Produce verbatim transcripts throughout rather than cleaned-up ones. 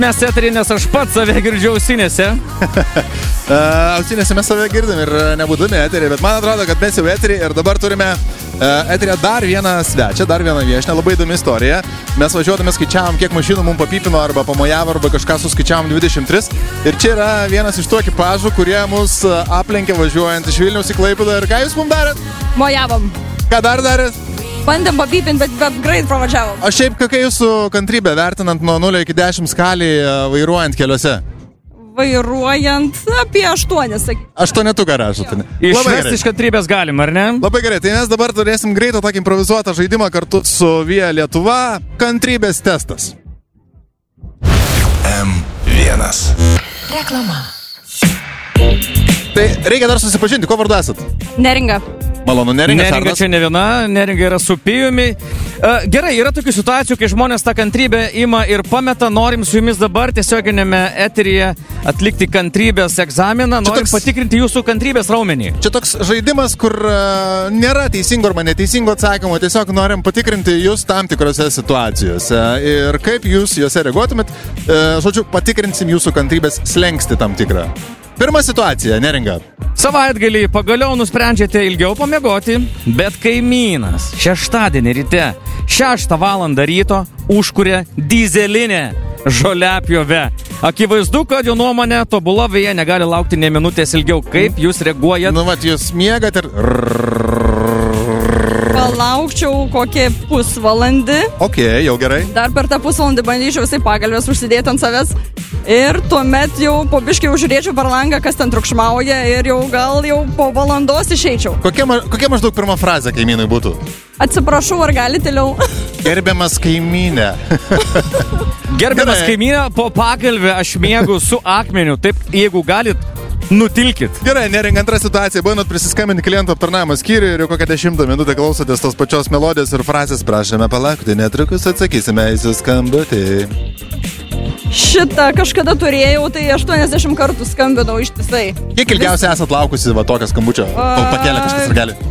Mes eterį, nes aš pats save girdžiu ausinėse. Ausinėse mes save girdim ir nebūdami eterį, bet man atrodo, kad mes jau eterį ir dabar turime eterį dar vieną svečią, dar vieną viešinę, labai įdomi istorija. Mes važiuodami skaičiavom, kiek mašinų mums papipino arba pamojavo, arba kažką suskaičiavom dvidešimt tris. Ir čia yra vienas iš tų ekipažų, kurie mus aplenkė važiuojant iš Vilniaus į Klaipėdą. Ir ką jūs mums darėt? Mojavom. Ką dar darėt? Bandėm papipinti, bet, bet greit pravažiavom. O šiaip kokia jūsų kantrybė vertinant nuo nulio iki dešimt skalį vairuojant keliuose? Vairuojant apie aštuonis. Aštuonetų garažų. Išvesti iš kantrybės galim, ar ne? Labai gerai, tai mes dabar turėsim greitą tokį improvizuotą žaidimą kartu su Via Lietuva. Kantrybės testas. M vienas. Reklama. Tai reikia dar susipažinti, ko vardu esat? Neringa. Malonu, Neringa. Neringa čia ne viena, Neringa yra su Pijumi. Uh, gerai, yra tokių situacijų, kai žmonės tą kantrybę ima ir pameta. Norim su jumis dabar tiesioginėme eteryje atlikti kantrybės egzaminą. Norim toks... patikrinti jūsų kantrybės raumenį. Čia toks žaidimas, kur uh, nėra teisingo arba neteisingo atsakymo. Tiesiog norim patikrinti jūs tam tikrose situacijose. Ir kaip jūs juose reaguotumėt, uh, žodžiu, patikrinsim jūsų kantrybės slengsti tam tikrą. Pirma situacija, Neringa. Savaitgalį pagaliau nusprendžiate ilgiau pamiegoti, bet kaimynas šeštadienį ryte šeštą valandą ryto užkuria dyzelinę žoliapjovę. Akivaizdu, kad jo nuomonė tobula vėja negali laukti nė minutės ilgiau. Kaip jūs reaguojat? Nu, vat, jūs miegat ir... Palaukčiau kokį pusvalandį. Ok, jau gerai. Dar per tą pusvalandį bandyčiau visai pagalbės užsidėti ant savęs. Ir tuomet jau po biškai užžiūrėčiau per langą, kas ten triukšmauja ir jau gal jau po valandos išeičiau. Kokia, kokia maždaug pirma frazė kaimynui būtų? Atsiprašau, ar gali tyliau? Gerbiamas kaimynė. Gerbiamas kaimynė, po pagalbę aš miegu su akmeniu. Taip, jeigu galit, nutilkit. Gerai, Neringa, antra situacija. Bandot prisiskambinti klientų aptarnavimo skyrių ir jau kokią dešimtą minutę klausotės tos pačios melodijos ir frazės. Prašome palaukti, netrukus atsakysime į jūsų skambutį. Šitą kažkada turėjau, tai aštuoniasdešimt kartų skambinau ištisai. Kiek ilgiausiai esat laukusi va tokio skambučio? Kol pakėlė kažkas ir gali?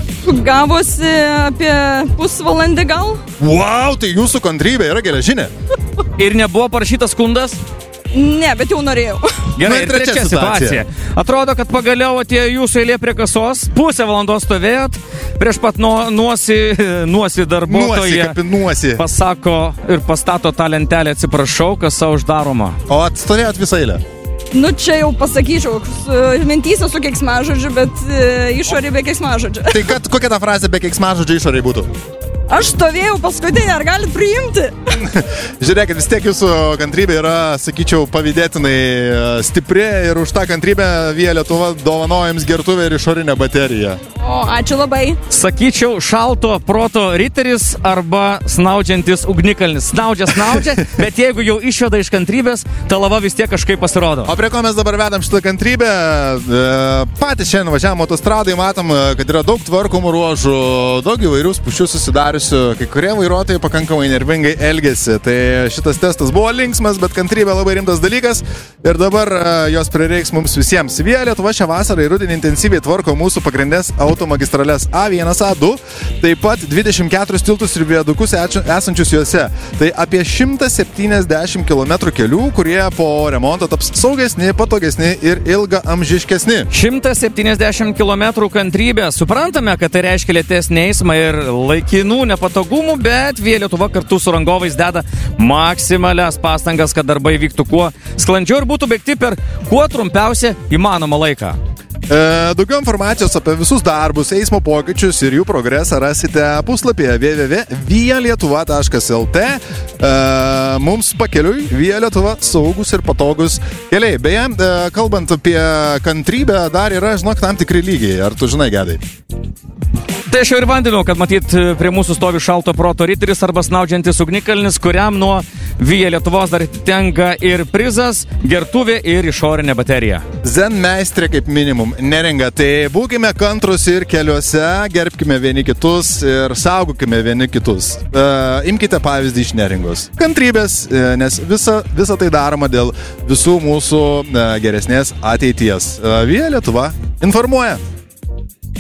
Gavosi apie pusvalandį gal. Wow, tai jūsų kantrybė yra geležinė. Ir nebuvo parašytas skundas? Ne, bet jau norėjau. Gerai, ir trečia situacija. Atrodo, kad pagaliau atėjo jūsų eilė prie kasos, pusę valandos stovėjot, prieš pat nuo, nuosi, nuosi darbuotoje pasako ir pastato tą lentelę, atsiprašau, kasa uždaroma. O atstovėjot visą eilę? Nu, čia jau pasakyčiau, mintyse su keiksmažodžiu, bet e, išorė be keiksmažodžio. Tai kad, kokia ta frazė be keiksmažodžio išorė būtų? Aš stovėjau paskutinį, ar galit priimti? Žiūrėkit, vis tiek jūsų kantrybė yra, sakyčiau, pavydėtinai stipri ir už tą kantrybę Via Lietuva dovanoja jums gertuvę ir išorinę bateriją. O, ačiū labai. Sakyčiau, šalto proto riteris arba snaudžiantis ugnikalnis. Snaudžia, snaudžia, bet jeigu jau išveda iš kantrybės, ta lava vis tiek kažkaip pasirodo. O prie ko mes dabar vedam šitą kantrybę? Patys šiandien važiavam autostradai, matom, kad yra daug tvarkomų ruožų, daug įvairių spūsčių susidariusių. Kai kurie vairuotojai pakankamai nervingai elgėsi. Tai šitas testas buvo linksmas, bet kantrybė labai rimtas dalykas ir dabar jos prireiks mums visiems. Via Lietuva šią vasarą ir rudenį intensyviai tvarko mūsų pagrindės automagistrales A vienas, A du, taip pat dvidešimt keturis tiltus ir viadukus esančius juose. Tai apie šimtas septyniasdešimt kilometrų kelių, kurie po remonto taps saugesni, patogesni ir ilgaamžiškesni. šimtas septyniasdešimt kilometrų kantrybė. Suprantame, kad tai reiškia lėtesnį eismą ir laikinų nepatogumų, bet Via Lietuva kartu su rangovais deda maksimalias pastangas, kad darbai vyktų kuo sklandžiau ir būtų baigti per kuo trumpiausią įmanomą laiką. E, daugiau informacijos apie visus darbus, eismo pokyčius ir jų progresą rasite puslapyje w w w taškas via lietuva taškas l t. E, mums pakeliui Via Lietuva saugus ir patogus keliai. Beje, e, kalbant apie kantrybę, dar yra, žinok, tam tikri lygiai. Ar tu žinai, Gedai? Tai aš jau ir vandinau, kad matyt prie mūsų stovi šalto proto riteris arba snaudžiantis ugnikalnis, kuriam nuo Via Lietuvos dar tenka ir prizas, gertuvė ir išorinė baterija. Zen meistrė kaip minimum. Neringa, tai būkime kantrus ir keliuose, gerbkime vieni kitus ir saugokime vieni kitus. E, imkite pavyzdį iš Neringos. Kantrybės, e, nes visa, visa tai daroma dėl visų mūsų e, geresnės ateities. E, Via Lietuva informuoja.